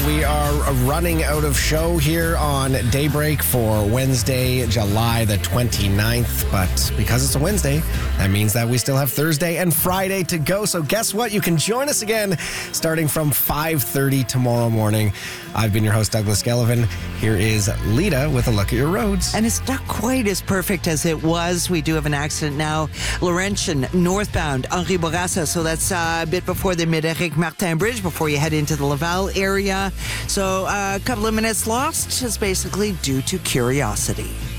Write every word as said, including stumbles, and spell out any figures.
we are running out of show here on Daybreak for Wednesday, July the twenty-ninth. But because it's a Wednesday, that means that we still have Thursday and Friday to go. So guess what? You can join us again starting from five thirty tomorrow morning. I've been your host, Douglas Gellivan. Here is Lita with a look at your roads. And it's not quite as perfect as it was. We do have an accident now. Laurentian, northbound, Henri Bourassa. So that's uh, a bit before the Mid-Éric Martin Bridge, before you head into the Laval area. So uh, a couple of minutes lost is basically due to curiosity.